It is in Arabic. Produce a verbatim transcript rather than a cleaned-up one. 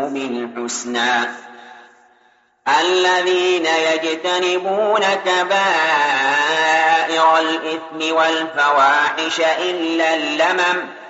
لهم الحسنى الذين يجتنبون كبائر الإثم والفواحش إلا اللمم